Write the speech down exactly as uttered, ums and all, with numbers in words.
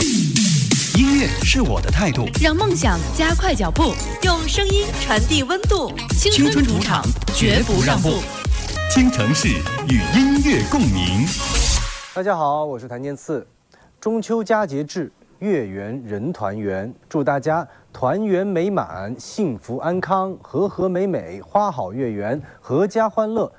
音乐是我的态度， 让梦想加快脚步， 用声音传递温度。 青春主场绝不让步。 京城市与音乐共鸣。 大家好，我是谭健次。中秋佳节至，月圆人团圆，祝大家团圆美满，幸福安康，和和美美，花好月圆，阖家欢乐，